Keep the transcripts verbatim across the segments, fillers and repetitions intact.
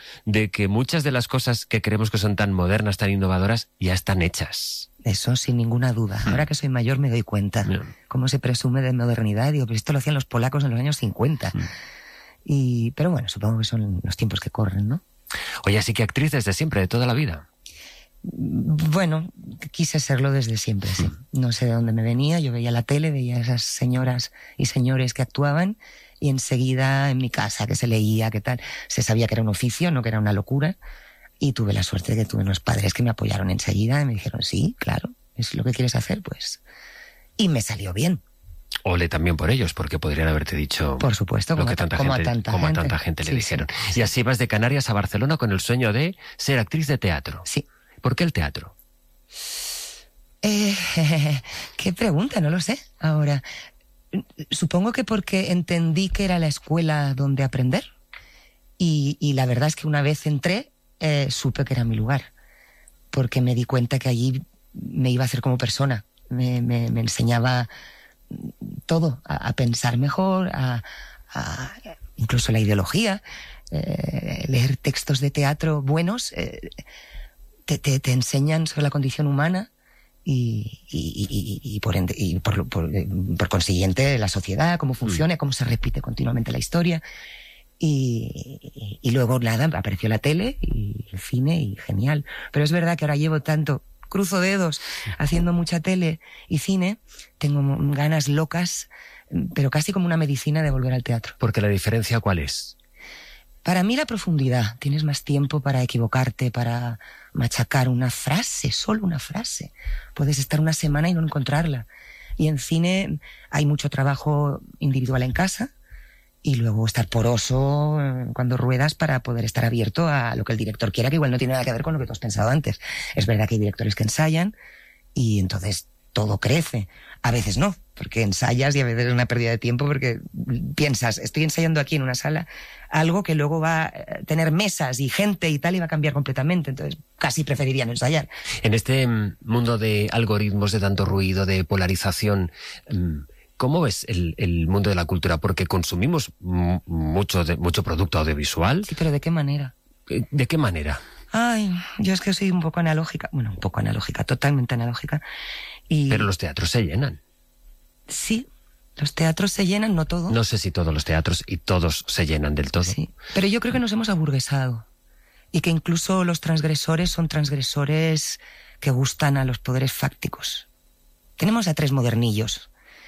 de que muchas de las cosas que creemos que son tan modernas, tan innovadoras, ya están hechas. Eso sin ninguna duda. Hmm. Ahora que soy mayor me doy cuenta. Yeah. Cómo se presume de modernidad. Digo, pero esto lo hacían los polacos en los años cincuenta. Hmm. Y, pero bueno, supongo que son los tiempos que corren, ¿no? Oye, así que actriz desde siempre, de toda la vida. Bueno, quise serlo desde siempre, sí. No sé de dónde me venía, yo veía la tele, veía a esas señoras y señores que actuaban y enseguida en mi casa, que se leía, que tal, se sabía que era un oficio, no que era una locura, y tuve la suerte de que tuve unos padres que me apoyaron enseguida y me dijeron, sí, claro, es lo que quieres hacer, pues. Y me salió bien. Ole también por ellos, porque podrían haberte dicho... Por supuesto, como, lo que tanta como gente, a tanta como gente. a tanta gente le sí, dijeron. Sí. Y así vas de Canarias a Barcelona con el sueño de ser actriz de teatro. Sí. ¿Por qué el teatro? Eh, qué pregunta, no lo sé. Ahora, supongo que porque entendí que era la escuela donde aprender. Y, y la verdad es que una vez entré, eh, supe que era mi lugar. Porque me di cuenta que allí me iba a hacer como persona. Me, me, me enseñaba todo, a, a pensar mejor, a, a incluso la ideología, eh, leer textos de teatro buenos, eh, te, te, te enseñan sobre la condición humana y, y, y, y, por, ende, y por, por, por consiguiente la sociedad, cómo funciona, cómo se repite continuamente la historia. Y, y luego nada, apareció la tele y el cine y genial. Pero es verdad que ahora llevo tanto, cruzo dedos, haciendo mucha tele y cine, tengo ganas locas, pero casi como una medicina de volver al teatro. Porque la diferencia, ¿cuál es? Para mí la profundidad. Tienes más tiempo para equivocarte, para machacar una frase, solo una frase. Puedes estar una semana y no encontrarla. Y en cine hay mucho trabajo individual en casa y luego estar poroso cuando ruedas para poder estar abierto a lo que el director quiera, que igual no tiene nada que ver con lo que tú has pensado antes. Es verdad que hay directores que ensayan y entonces todo crece. A veces no, porque ensayas y a veces es una pérdida de tiempo porque piensas, estoy ensayando aquí en una sala algo que luego va a tener mesas y gente y tal y va a cambiar completamente. Entonces casi preferiría no ensayar. En este mundo de algoritmos, de tanto ruido, de polarización, ¿cómo ves el, el mundo de la cultura? Porque consumimos mucho, de, mucho producto audiovisual. Sí, pero ¿de qué manera? ¿De qué manera? Ay, yo es que soy un poco analógica. Bueno, un poco analógica, totalmente analógica. Y... Pero los teatros se llenan. Sí, los teatros se llenan, no todos. No sé si todos los teatros y todos se llenan del todo. Sí, pero yo creo que nos hemos aburguesado. Y que incluso los transgresores son transgresores que gustan a los poderes fácticos. Tenemos a tres modernillos.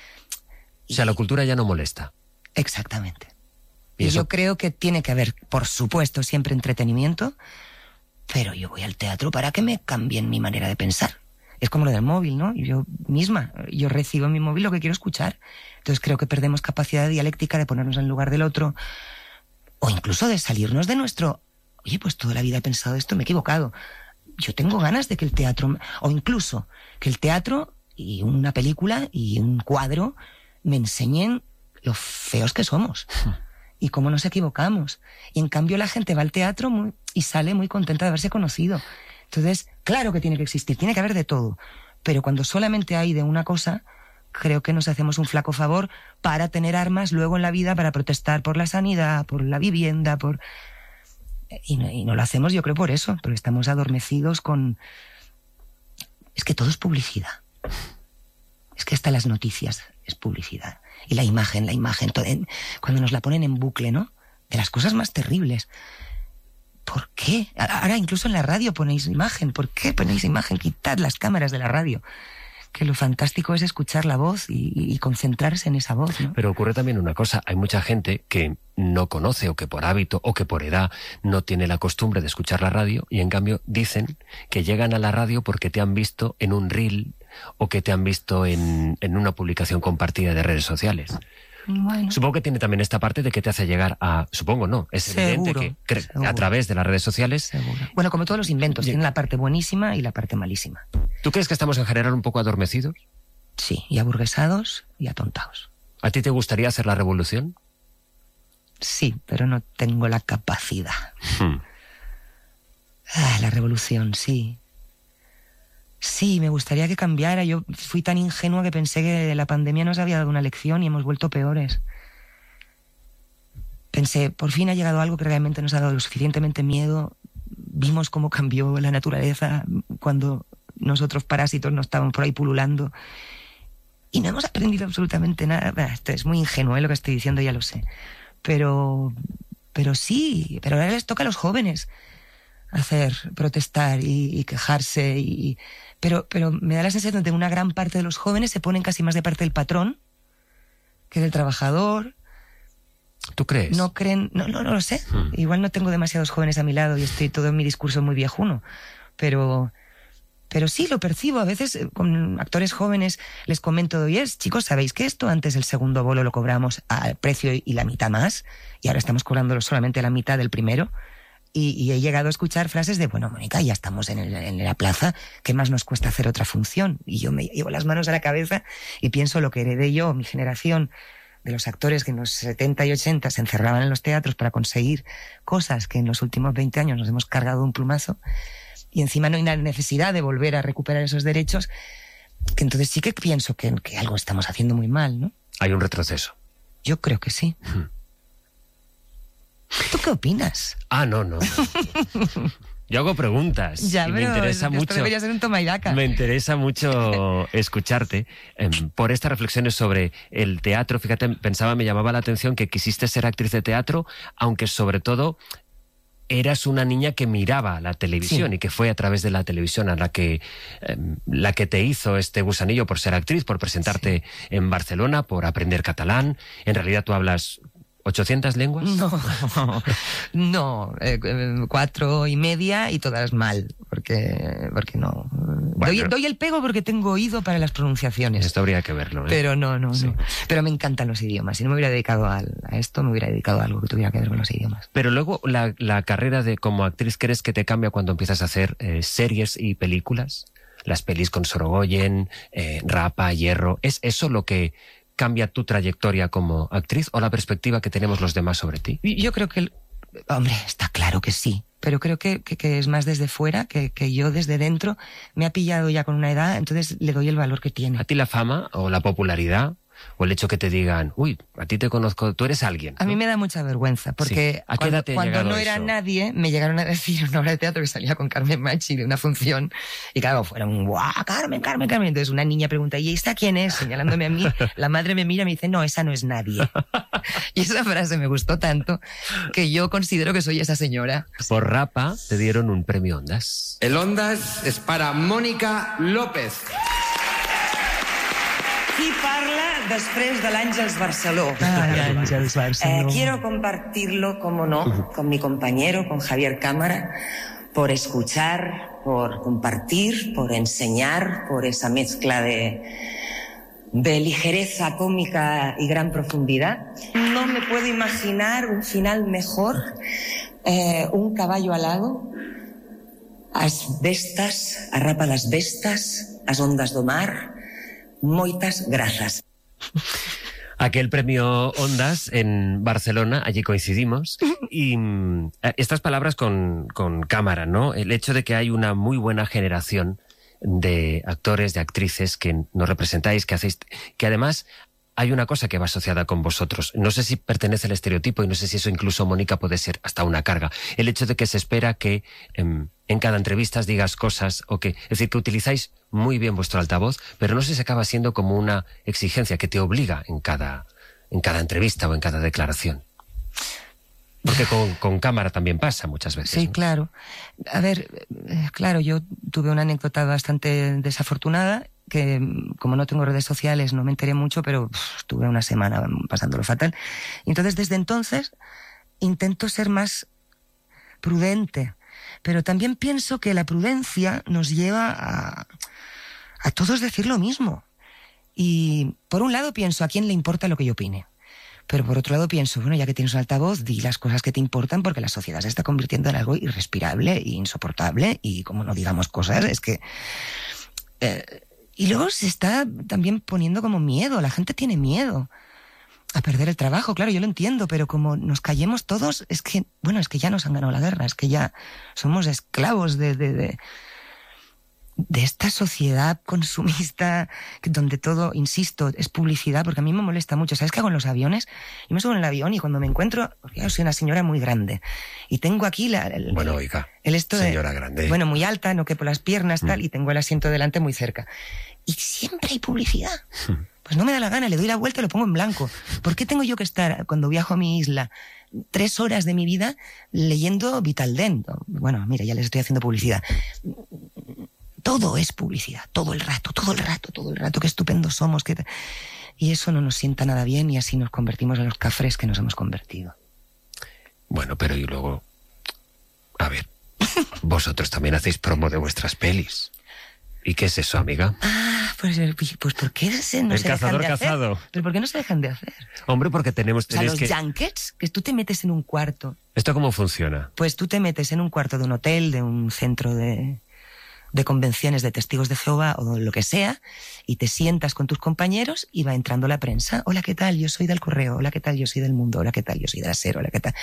O sea, la cultura ya no molesta. Exactamente. Y, y eso... yo creo que tiene que haber, por supuesto, siempre entretenimiento, pero yo voy al teatro para que me cambien mi manera de pensar. Es como lo del móvil, ¿no? Yo misma, yo recibo en mi móvil lo que quiero escuchar. Entonces creo que perdemos capacidad dialéctica de ponernos en lugar del otro, o incluso de salirnos de nuestro... Oye, pues toda la vida he pensado esto, me he equivocado. Yo tengo ganas de que el teatro, o incluso que el teatro y una película y un cuadro me enseñen lo feos que somos y cómo nos equivocamos. Y en cambio la gente va al teatro muy, y sale muy contenta de haberse conocido. Entonces, claro que tiene que existir, tiene que haber de todo. Pero cuando solamente hay de una cosa, creo que nos hacemos un flaco favor para tener armas luego en la vida para protestar por la sanidad, por la vivienda, por... Y no, y no lo hacemos, yo creo, por eso, porque estamos adormecidos con... Es que todo es publicidad. Es que hasta las noticias es publicidad. Y la imagen, la imagen, todo en... cuando nos la ponen en bucle, ¿no? De las cosas más terribles. ¿Por qué? Ahora incluso en la radio ponéis imagen. ¿Por qué ponéis imagen? Quitad las cámaras de la radio. Que lo fantástico es escuchar la voz y, y concentrarse en esa voz, ¿no? Pero ocurre también una cosa. Hay mucha gente que no conoce o que por hábito o que por edad no tiene la costumbre de escuchar la radio y en cambio dicen que llegan a la radio porque te han visto en un reel o que te han visto en, en una publicación compartida de redes sociales. Bueno. Supongo que tiene también esta parte de que te hace llegar a... Supongo, no, es seguro, evidente que seguro. A través de las redes sociales... Seguro. Bueno, como todos los inventos, tiene la parte buenísima y la parte malísima. ¿Tú crees que estamos en general un poco adormecidos? Sí, y aburguesados y atontados. ¿A ti te gustaría hacer la revolución? Sí, pero no tengo la capacidad. Hmm. Ah, la revolución, sí. Sí, me gustaría que cambiara. Yo fui tan ingenua que pensé que la pandemia nos había dado una lección y hemos vuelto peores. pensé, por fin ha llegado algo que realmente nos ha dado lo suficientemente miedo. Vimos cómo cambió la naturaleza cuando nosotros parásitos no estábamos por ahí pululando. Y no hemos aprendido absolutamente nada. Bah, esto es muy ingenuo, ¿eh? Lo que estoy diciendo, ya lo sé. Pero, pero sí, pero ahora les toca a los jóvenes hacer, protestar y, y quejarse. Y, pero, pero me da la sensación de que una gran parte de los jóvenes se ponen casi más de parte del patrón que del trabajador. ¿Tú crees? No creen, no, no, no lo sé. Hmm. Igual no tengo demasiados jóvenes a mi lado y estoy todo en mi discurso muy viejuno. Pero, pero sí lo percibo. A veces con actores jóvenes les comento, oye, chicos, ¿sabéis que esto antes el segundo bolo lo cobramos al precio y la mitad más? Y ahora estamos cobrándolo solamente a la mitad del primero. Y, y he llegado a escuchar frases de, bueno, Mónica, ya estamos en, el, en la plaza, ¿qué más nos cuesta hacer otra función? Y yo me llevo las manos a la cabeza y pienso lo que heredé yo, mi generación, de los actores que en los setenta y ochenta se encerraban en los teatros para conseguir cosas que en los últimos veinte años nos hemos cargado de un plumazo, y encima no hay una necesidad de volver a recuperar esos derechos, que entonces sí que pienso que, que algo estamos haciendo muy mal, ¿no? Hay un retroceso. Yo creo que sí. Hmm. ¿Tú qué opinas? Ah, no, no. Yo hago preguntas. Ya, y me pero interesa esto mucho. debería ser un toma y daca. Me interesa mucho escucharte eh, por estas reflexiones sobre el teatro. Fíjate, pensaba, me llamaba la atención que quisiste ser actriz de teatro, aunque sobre todo eras una niña que miraba la televisión, sí, y que fue a través de la televisión a la que, eh, la que te hizo este gusanillo por ser actriz, por presentarte sí. en Barcelona, por aprender catalán. En realidad tú hablas ¿ochocientas lenguas? No, no, eh, cuatro y media y todas mal, porque, porque no. Bueno, doy, doy el pego porque tengo oído para las pronunciaciones. Esto habría que verlo, ¿eh? Pero no, no, sí. no. Pero me encantan los idiomas. Si no me hubiera dedicado a, a esto, me hubiera dedicado a algo que tuviera que ver con los idiomas. Pero luego, la, la carrera de como actriz, ¿crees que te cambia cuando empiezas a hacer eh, series y películas? Las pelis con Sorogoyen, eh, Rapa, Hierro. ¿Es eso lo que cambia tu trayectoria como actriz o la perspectiva que tenemos los demás sobre ti? Yo creo que, hombre, está claro que sí, pero creo que, que, que es más desde fuera, que, que yo desde dentro me ha pillado ya con una edad, entonces le doy el valor que tiene. ¿A ti la fama o la popularidad o el hecho que te digan, uy, a ti te conozco, tú eres alguien, ¿no? A mí me da mucha vergüenza, porque sí. ¿A qué cuando, edad te ha cuando llegado no era eso? nadie, me llegaron a decir en una obra de teatro que salía con Carmen Machi de una función, y claro, fueron, ¡guau, Carmen, Carmen, Carmen! Entonces una niña pregunta, ¿y esta quién es? Señalándome a mí, la madre me mira y me dice, no, esa no es nadie. Y esa frase me gustó tanto que yo considero que soy esa señora. Por Rapa te dieron un premio Ondas. El Ondas es para Mónica López. Qui parla després de l'Àngels Barceló. Ah, Àngels Barceló. Eh, quiero compartirlo, como no, con mi compañero, con Javier Cámara, por escuchar, por compartir, por enseñar, por esa mezcla de, de ligereza cómica y gran profundidad. No me puedo imaginar un final mejor, eh, un caballo alado, as bestas, a Rapa das bestas, as ondas do mar. Moitas grazas. Aquel premio Ondas en Barcelona, allí coincidimos, y mm, estas palabras con, con Cámara, ¿no? El hecho de que hay una muy buena generación de actores, de actrices que nos representáis, que hacéis, que además hay una cosa que va asociada con vosotros. No sé si pertenece al estereotipo y no sé si eso incluso, Mónica, puede ser hasta una carga. El hecho de que se espera que eh, en cada entrevista digas cosas o que, es decir, que utilizáis muy bien vuestro altavoz, pero no sé si acaba siendo como una exigencia que te obliga en cada, en cada entrevista o en cada declaración. Porque con, con Cámara también pasa muchas veces. Sí, ¿no? claro. A ver, eh, claro, yo tuve una anécdota bastante desafortunada que, como no tengo redes sociales, no me enteré mucho, pero pff, estuve una semana pasándolo fatal. Y entonces, desde entonces, intento ser más prudente. Pero también pienso que la prudencia nos lleva a, a todos decir lo mismo. Y, por un lado, pienso, ¿a quién le importa lo que yo opine? Pero por otro lado pienso, bueno, ya que tienes un altavoz, di las cosas que te importan, porque la sociedad se está convirtiendo en algo irrespirable e insoportable, y como no digamos cosas, es que... Eh, y luego se está también poniendo como miedo, la gente tiene miedo a perder el trabajo, claro, yo lo entiendo, pero como nos callemos todos, es que, bueno, es que ya nos han ganado la guerra, es que ya somos esclavos de... de, de... de esta sociedad consumista donde todo, insisto, es publicidad, porque a mí me molesta mucho. ¿Sabes qué hago en los aviones? Yo me subo en el avión y cuando me encuentro, porque yo soy una señora muy grande, y tengo aquí la, el, bueno, oiga, el esto señora de, grande. Bueno, muy alta, no que por las piernas, tal, mm. y tengo el asiento delante muy cerca. Y siempre hay publicidad. Pues no me da la gana, le doy la vuelta y lo pongo en blanco. ¿Por qué tengo yo que estar, cuando viajo a mi isla, tres horas de mi vida leyendo Vitaldent? Bueno, mira, ya les estoy haciendo publicidad. Todo es publicidad, todo el rato, todo el rato, todo el rato. Qué estupendos somos. Qué... Y eso no nos sienta nada bien y así nos convertimos en los cafres que nos hemos convertido. Bueno, pero y luego... A ver, vosotros también hacéis promo de vuestras pelis. ¿Y qué es eso, amiga? Ah, pues, pues ¿por qué se, no el se cazador dejan de cazado. hacer? ¿Pero por qué no se dejan de hacer? Hombre, porque tenemos... O sea, los que... junkets, que tú te metes en un cuarto. ¿Esto cómo funciona? Pues tú te metes en un cuarto de un hotel, de un centro de... de convenciones de testigos de Jehová o lo que sea, y te sientas con tus compañeros y va entrando la prensa. Hola, ¿qué tal? Yo soy del Correo. Hola, ¿qué tal? Yo soy del Mundo. Hola, ¿qué tal? Yo soy de la SER. Hola, ¿qué tal?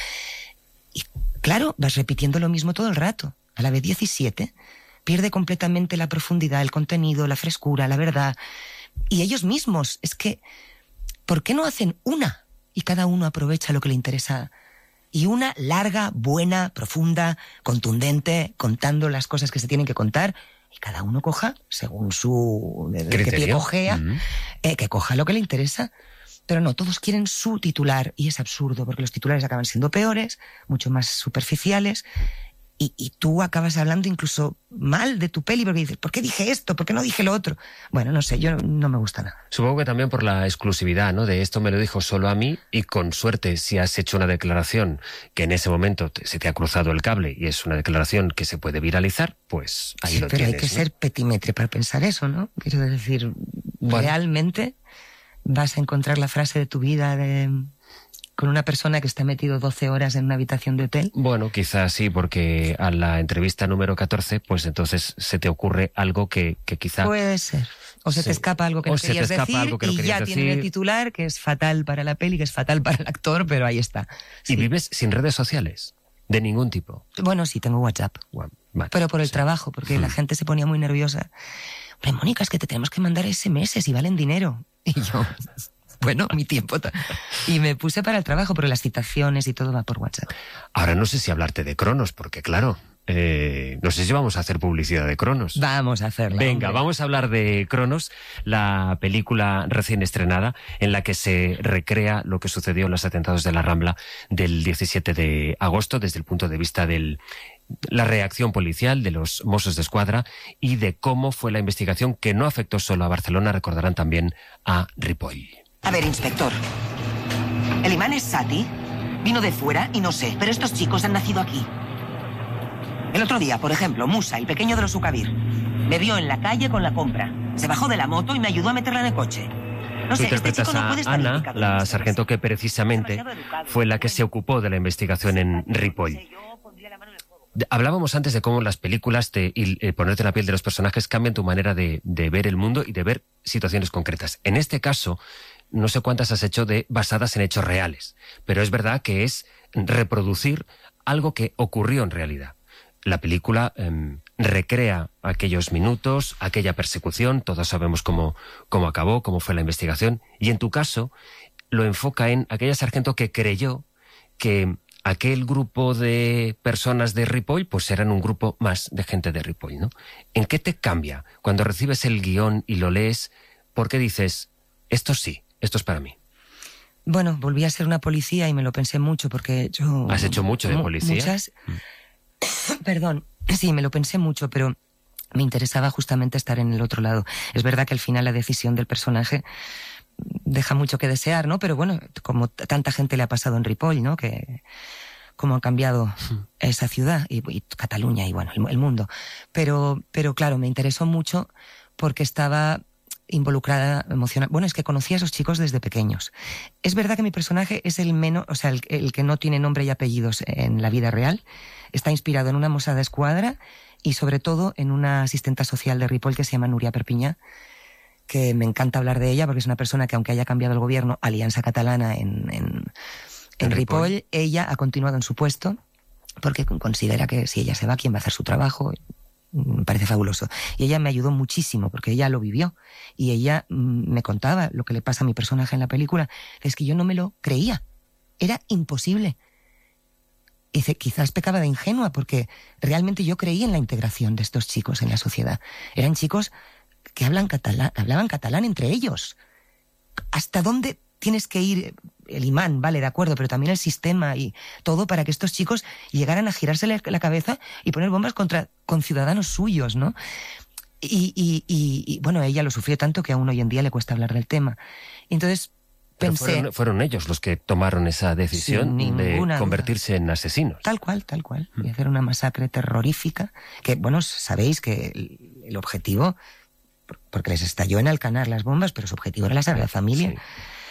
Y claro, vas repitiendo lo mismo todo el rato. A la vez diecisiete, pierde completamente la profundidad, el contenido, la frescura, la verdad. Y ellos mismos, es que, ¿por qué no hacen una? Y cada uno aprovecha lo que le interesa. Y una larga, buena, profunda, contundente, contando las cosas que se tienen que contar, y cada uno coja, según su... de, de qué pie cojea, mm. eh, que coja lo que le interesa. Pero no, todos quieren su titular, y es absurdo, porque los titulares acaban siendo peores, mucho más superficiales, y, y tú acabas hablando incluso mal de tu peli, porque dices, ¿por qué dije esto? ¿Por qué no dije lo otro? Bueno, no sé, yo no me gusta nada. Supongo que también por la exclusividad, ¿no? De esto me lo dijo solo a mí, y con suerte, si has hecho una declaración que en ese momento te, se te ha cruzado el cable y es una declaración que se puede viralizar, pues ahí sí, lo pero tienes. Pero hay que ¿no? ser petimetre para pensar eso, ¿no? Quiero decir, bueno, realmente vas a encontrar la frase de tu vida de... con una persona que está metido doce horas en una habitación de hotel. Bueno, quizás sí, porque a la entrevista número catorce, pues entonces se te ocurre algo que, que quizá... Puede ser. O se sí. te escapa algo que o no se querías te escapa decir algo que no y querías ya decir. tiene el titular, que es fatal para la peli, que es fatal para el actor, pero ahí está. Sí. ¿Y vives sin redes sociales? De ningún tipo. Bueno, sí, tengo WhatsApp. Bueno, vale, pero por el sí. trabajo, porque hmm. la gente se ponía muy nerviosa. Hombre, Mónica, es que te tenemos que mandar ese meses y valen dinero. Y yo... Bueno, mi tiempo. Y me puse para el trabajo, pero las citaciones y todo va por WhatsApp. Ahora no sé si hablarte de Cronos, porque claro, eh, no sé si vamos a hacer publicidad de Cronos. Vamos a hacerla. Venga, hombre. vamos a hablar de Cronos, la película recién estrenada en la que se recrea lo que sucedió en los atentados de la Rambla del diecisiete de agosto desde el punto de vista del... la reacción policial de los Mossos d'Esquadra y de cómo fue la investigación que no afectó solo a Barcelona, recordarán también a Ripoll. A ver, inspector. El imán es Sati. Vino de fuera y no sé, pero estos chicos han nacido aquí. El otro día, por ejemplo, Musa, el pequeño de los Ukabir, me vio en la calle con la compra. Se bajó de la moto y me ayudó a meterla en el coche. No sé, este chico no puede estar Ana, implicado la en sargento que precisamente fue la que se ocupó de la investigación en Ripoll. Hablábamos antes de cómo las películas te, y eh, ponerte en la piel de los personajes cambian tu manera de, de ver el mundo y de ver situaciones concretas. En este caso, no sé cuántas has hecho de basadas en hechos reales, pero es verdad que es reproducir algo que ocurrió en realidad. La película eh, recrea aquellos minutos, aquella persecución, todos sabemos cómo, cómo acabó, cómo fue la investigación, y en tu caso lo enfoca en aquella sargento que creyó que aquel grupo de personas de Ripoll pues eran un grupo más de gente de Ripoll, ¿no? ¿En qué te cambia cuando recibes el guión y lo lees? ¿Por qué dices, esto sí, esto es para mí? Bueno, volví a ser una policía y me lo pensé mucho porque yo... ¿Has hecho mucho de policía? Muchas... Mm. Perdón, sí, me lo pensé mucho, pero me interesaba justamente estar en el otro lado. Es verdad que al final la decisión del personaje deja mucho que desear, ¿no? Pero bueno, como tanta gente le ha pasado en Ripoll, ¿no? Que cómo ha cambiado esa ciudad y, y Cataluña y bueno, el, el mundo. Pero, pero claro, me interesó mucho porque estaba involucrada emocional. Bueno, es que conocí a esos chicos desde pequeños. Es verdad que mi personaje es el menos, o sea, el, el que no tiene nombre y apellidos en la vida real. Está inspirado en una Mossad d'Esquadra y sobre todo en una asistenta social de Ripoll que se llama Núria Perpinyà, que me encanta hablar de ella porque es una persona que, aunque haya cambiado el gobierno, Alianza Catalana en, en, en Ripoll, Ripoll, ella ha continuado en su puesto porque considera que si ella se va, ¿quién va a hacer su trabajo? Me parece fabuloso. Y ella me ayudó muchísimo, porque ella lo vivió. Y ella mm, me contaba lo que le pasa a mi personaje en la película. Es que yo no me lo creía. Era imposible. Y dice, quizás pecaba de ingenua, porque realmente yo creí en la integración de estos chicos en la sociedad. Eran chicos que hablan catalán, hablaban catalán entre ellos. ¿Hasta dónde tienes que ir? El imán, vale, de acuerdo, pero también el sistema y todo para que estos chicos llegaran a girarse la cabeza y poner bombas contra conciudadanos suyos, ¿no? Y, y, y, y bueno, ella lo sufrió tanto que aún hoy en día le cuesta hablar del tema. Y entonces pensé... Pero fueron, fueron ellos los que tomaron esa decisión de convertirse duda. en asesinos. Tal cual, tal cual. Y hacer una masacre terrorífica que, bueno, sabéis que el, el objetivo, porque les estalló en Alcanar las bombas, pero su objetivo era la Sagrada Familia. Sí.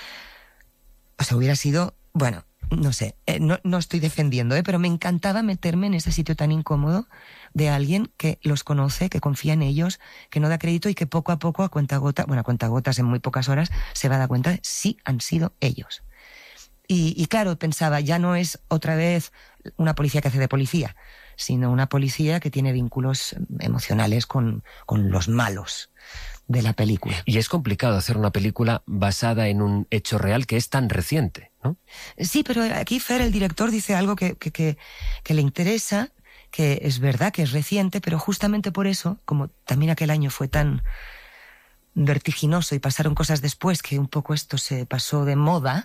O sea, hubiera sido, bueno, no sé, eh, no, no estoy defendiendo, ¿eh? Pero me encantaba meterme en ese sitio tan incómodo de alguien que los conoce, que confía en ellos, que no da crédito y que poco a poco, a cuentagotas, bueno, a cuentagotas en muy pocas horas, se va a dar cuenta de sí han sido ellos. Y, y claro, pensaba, ya no es otra vez una policía que hace de policía, sino una policía que tiene vínculos emocionales con, con los malos de la película. Y es complicado hacer una película basada en un hecho real que es tan reciente, ¿no? Sí, pero aquí Fer, el director, dice algo que, que, que, que le interesa, que es verdad que es reciente, pero justamente por eso, como también aquel año fue tan vertiginoso y pasaron cosas después que un poco esto se pasó de moda,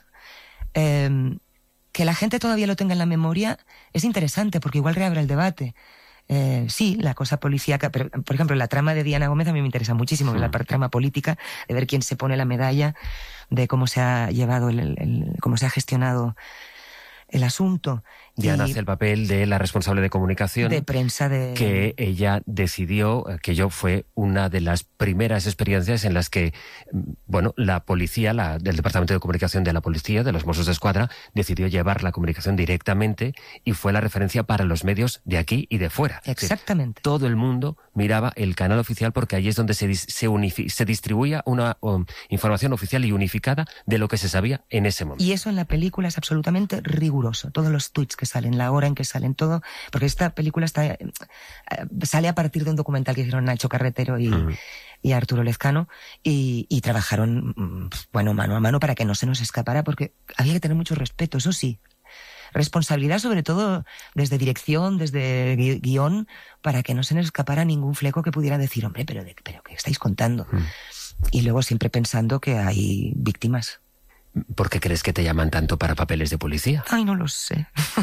eh, que la gente todavía lo tenga en la memoria es interesante, porque igual reabre el debate. Eh, sí, la cosa policíaca, pero por ejemplo la trama de Diana Gómez a mí me interesa muchísimo, sí. La trama política, de ver quién se pone la medalla, de cómo se ha llevado, el, el, el, cómo se ha gestionado el asunto. Diana hace el papel de la responsable de comunicación. De prensa de... Que ella decidió, que yo fue una de las primeras experiencias en las que, bueno, la policía, la, del Departamento de Comunicación de la Policía, de los Mossos d'Esquadra, decidió llevar la comunicación directamente y fue la referencia para los medios de aquí y de fuera. Exactamente. Es decir, todo el mundo miraba el canal oficial porque allí es donde se, se, unifi, se distribuía una um, información oficial y unificada de lo que se sabía en ese momento. Y eso en la película es absolutamente riguroso. Todos los tweets que salen, la hora en que salen, todo, porque esta película está eh, sale a partir de un documental que hicieron Nacho Carretero y, uh-huh. y Arturo Lezcano y, y trabajaron, bueno, mano a mano para que no se nos escapara, porque había que tener mucho respeto, eso sí. Responsabilidad sobre todo desde dirección, desde gui- guión, para que no se nos escapara ningún fleco que pudiera decir, hombre, pero, de, pero ¿qué estáis contando? Uh-huh. Y luego siempre pensando que hay víctimas. ¿Por qué crees que te llaman tanto para papeles de policía? Ay, no lo sé.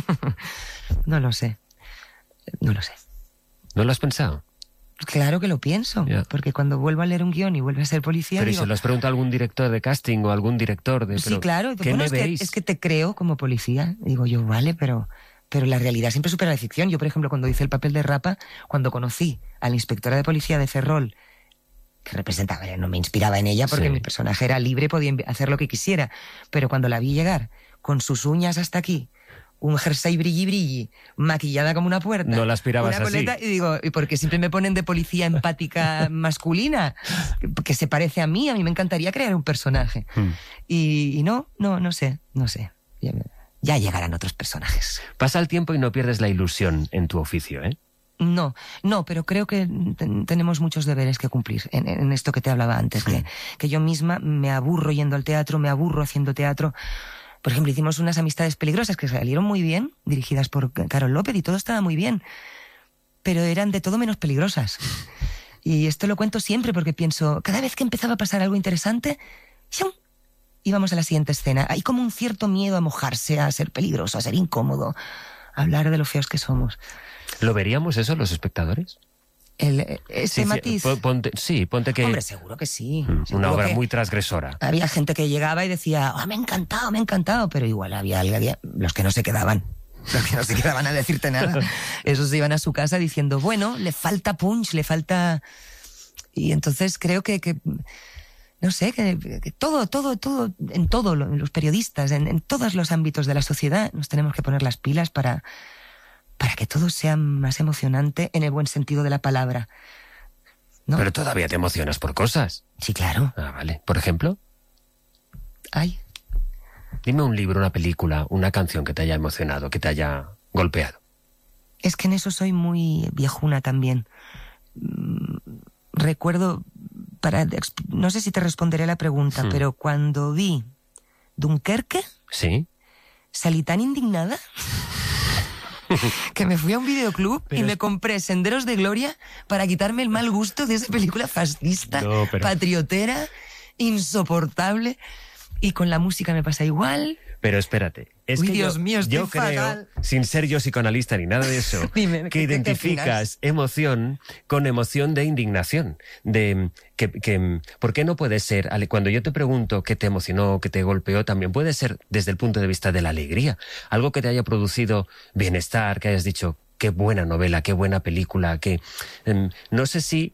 no lo sé. No lo sé. ¿No lo has pensado? Claro que lo pienso, yeah. Porque cuando vuelvo a leer un guión y vuelvo a ser policía... Pero digo, ¿y se lo has preguntado a algún director de casting o algún director de... Sí, claro. ¿Qué bueno, me es, veis? Que, es que te creo como policía. Digo yo, vale, pero... Pero la realidad siempre supera la ficción. Yo, por ejemplo, cuando hice el papel de Rapa, cuando conocí a la inspectora de policía de Ferrol, que representaba, no me inspiraba en ella porque sí. Mi personaje era libre, podía hacer lo que quisiera, pero cuando la vi llegar con sus uñas hasta aquí, un jersey brilli brilli, maquillada como una puerta, no la aspirabas una coleta, así. Y digo, ¿y por qué siempre me ponen de policía empática masculina? Que se parece a mí, a mí me encantaría crear un personaje. Hmm. Y, y no, no, no sé, no sé. Ya, ya llegarán otros personajes. Pasa el tiempo y no pierdes la ilusión en tu oficio, ¿eh? No, no, pero creo que ten, tenemos muchos deberes que cumplir en, en esto que te hablaba antes, sí. que, que yo misma me aburro yendo al teatro, me aburro haciendo teatro. Por ejemplo, hicimos unas amistades peligrosas que salieron muy bien, dirigidas por Carol López, y todo estaba muy bien, pero eran de todo menos peligrosas. Y esto lo cuento siempre porque pienso, cada vez que empezaba a pasar algo interesante, ¡shum!, íbamos a la siguiente escena. Hay como un cierto miedo a mojarse, a ser peligroso, a ser incómodo, a hablar de lo feos que somos. ¿Lo veríamos eso los espectadores? El, ese sí, matiz. Sí, ponte, sí, ponte que... Hombre, seguro que sí. Una seguro obra que muy transgresora. Había gente que llegaba y decía, oh, me ha encantado, me ha encantado, pero igual había, había los que no se quedaban. Los que no se quedaban a decirte nada. Esos se iban a su casa diciendo, bueno, le falta punch, le falta... Y entonces creo que... que no sé, que, que todo, todo, todo, en todo, los periodistas, en, en todos los ámbitos de la sociedad, nos tenemos que poner las pilas para... para que todo sea más emocionante en el buen sentido de la palabra, ¿no? Pero todavía te emocionas por cosas. Sí, claro. Ah, vale. ¿Por ejemplo? Ay. Dime un libro, una película, una canción que te haya emocionado, que te haya golpeado. Es que en eso soy muy viejuna también. mm, recuerdo, para no sé si te responderé la pregunta, hmm. pero cuando vi Dunkerque, ¿sí? salí tan indignada que me fui a un videoclub pero... y me compré Senderos de Gloria para quitarme el mal gusto de esa película fascista, no, pero... patriotera, insoportable. Y con la música me pasa igual. Pero espérate, es Uy, que Dios yo, mío, estoy yo creo, fatal. sin ser yo psicoanalista ni nada de eso, Dime, que identificas emoción con emoción de indignación. De que, que, ¿por qué no puede ser, cuando yo te pregunto qué te emocionó, qué te golpeó, también puede ser desde el punto de vista de la alegría? Algo que te haya producido bienestar, que hayas dicho, qué buena novela, qué buena película, que um, no sé si...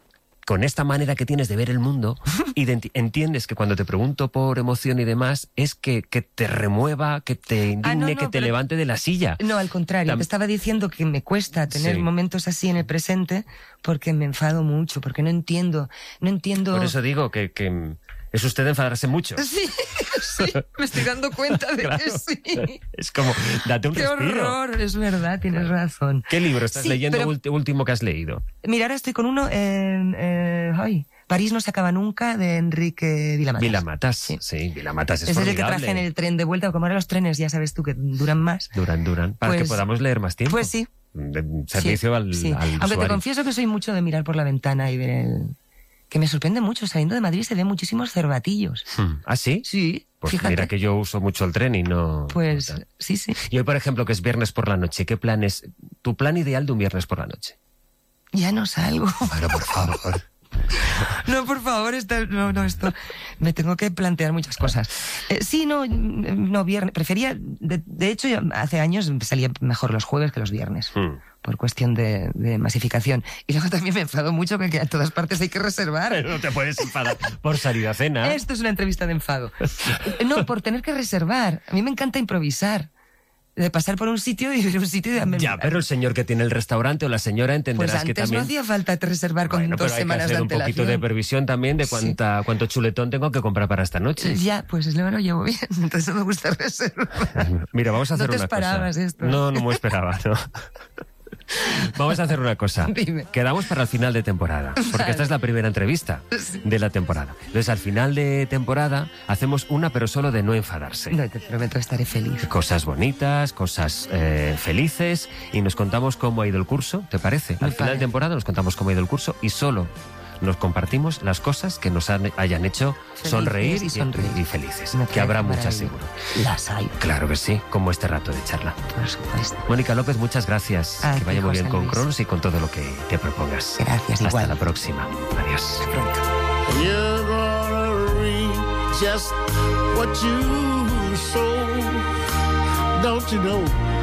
con esta manera que tienes de ver el mundo, entiendes que cuando te pregunto por emoción y demás, es que, que te remueva, que te indigne, ah, no, no, que te pero... levante de la silla. No, al contrario, Tam... te estaba diciendo que me cuesta tener sí. momentos así en el presente porque me enfado mucho, porque no entiendo, no entiendo... Por eso digo que... que... es usted de enfadarse mucho. Sí, sí, me estoy dando cuenta de claro. que sí. Es como, date un ¡Qué respiro! ¡Qué horror! Es verdad, tienes razón. ¿Qué libro estás sí, leyendo pero... último que has leído? Mira, ahora estoy con uno en... Eh, ay, París no se acaba nunca, de Enrique Vilamatas. Vilamatas, sí, sí Vilamatas es Ese formidable. Es el que traje en el tren de vuelta, como ahora los trenes, ya sabes tú, que duran más. Duran, duran, para pues, que podamos leer más tiempo. Pues sí. De servicio sí, al, sí. al Aunque usuario. Te confieso que soy mucho de mirar por la ventana y ver el... Que me sorprende mucho, saliendo de Madrid se ven muchísimos cervatillos. Hmm. ¿Ah, sí? Sí, pues fíjate. Mira que yo uso mucho el tren y no... Pues no sí, sí. Y hoy, por ejemplo, que es viernes por la noche, ¿qué plan es tu plan ideal de un viernes por la noche? Ya no salgo. Bueno, por favor. No, por favor, esta, no, no, esto... Me tengo que plantear muchas cosas. Eh, sí, no, no, viernes. Prefería... De, de hecho, yo hace años salía mejor los jueves que los viernes. Hmm. Por cuestión de, de masificación. Y luego también me enfado mucho que a todas partes hay que reservar. Pero no te puedes enfadar por salir a cena. Esto es una entrevista de enfado. No, por tener que reservar. A mí me encanta improvisar. De pasar por un sitio y ir a un sitio... De... Ya, pero el señor que tiene el restaurante o la señora entenderás pues que también... Pues antes no hacía falta reservar con bueno, dos semanas de antelación. Hay que hacer un poquito de previsión también de cuánta, sí. cuánto chuletón tengo que comprar para esta noche. Ya, pues luego lo llevo bien, entonces no me gusta reservar. Mira, vamos a hacer una cosa. ¿No te esperabas cosa. esto? No, no me esperaba, no. Vamos a hacer una cosa. Dime. Quedamos para el final de temporada, porque vale. esta es la primera entrevista sí. de la temporada. Entonces, al final de temporada, hacemos una, pero solo de no enfadarse. No, te prometo, estaré feliz. Cosas bonitas, cosas eh, felices, y nos contamos cómo ha ido el curso, ¿te parece? Muy al final padre. de temporada nos contamos cómo ha ido el curso y solo nos compartimos las cosas que nos han, hayan hecho felices sonreír y, sonreír. y, y felices. Me que habrá muchas maravilla. seguro. Las hay. Claro que sí, como este rato de charla. Por supuesto. Mónica López, muchas gracias. A que ti, vaya muy José bien con Luis. Cronos y con todo lo que te propongas. Gracias, Hasta igual. la próxima. Adiós. Hasta pronto. You're gonna reap just what you sow. Don't you know?